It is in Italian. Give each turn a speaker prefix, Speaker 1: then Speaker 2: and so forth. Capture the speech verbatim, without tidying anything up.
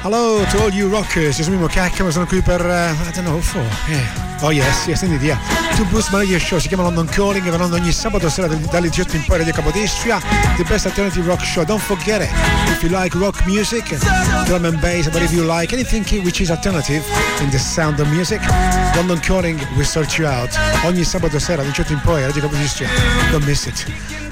Speaker 1: Hello to all you rockers, io sono Mimmo Cacca, ma sono qui per, uh, I don't know, what for, yeah. Oh yes, yes, indeed, yeah. Two Boost Radio Show, si chiama London Calling e vanno ogni sabato sera dalle diciotto in poi Radio Capodistria, the best alternative rock show. Don't forget it, if you like rock music, drum and bass, whatever you like, anything which is alternative in the sound of music, London Calling will sort you out. Ogni sabato sera dalle diciotto in poi Radio Capodistria, don't miss it.